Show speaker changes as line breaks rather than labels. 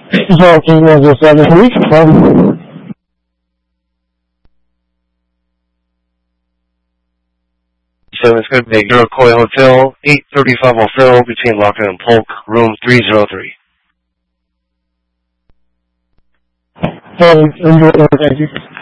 So, King 107, from?
So it's going to be Iroquois Hotel, 835 O'Farrell, between Lockton and Polk, room 303.
Enjoy, thank you.